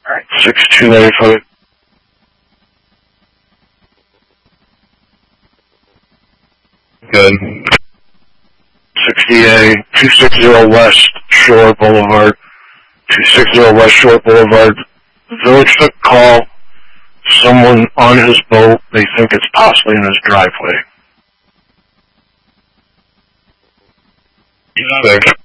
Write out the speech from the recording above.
Alright, 6295. Good. 60A, 260 West Shore Boulevard. 260 West Shore Boulevard. The village took call. Someone on his boat. They think it's possibly in his driveway. He's there.